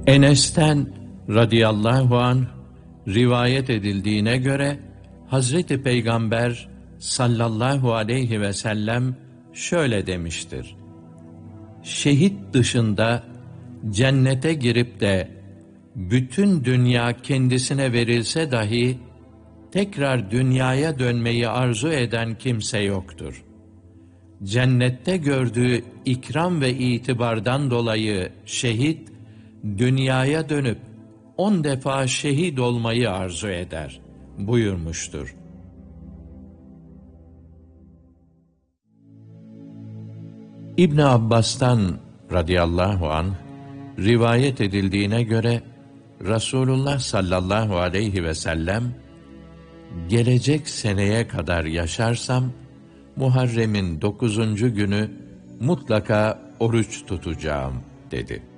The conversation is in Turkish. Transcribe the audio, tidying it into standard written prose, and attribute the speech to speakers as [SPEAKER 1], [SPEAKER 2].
[SPEAKER 1] Enes'ten radıyallahu anh rivayet edildiğine göre Hazreti Peygamber sallallahu aleyhi ve sellem şöyle demiştir: şehit dışında cennete girip de bütün dünya kendisine verilse dahi tekrar dünyaya dönmeyi arzu eden kimse yoktur. Cennette gördüğü ikram ve itibardan dolayı şehit, dünyaya dönüp 10 defa şehit olmayı arzu eder buyurmuştur. İbn Abbas'tan radıyallahu anh rivayet edildiğine göre Resulullah sallallahu aleyhi ve sellem, gelecek seneye kadar yaşarsam Muharrem'in 9. günü mutlaka oruç tutacağım dedi.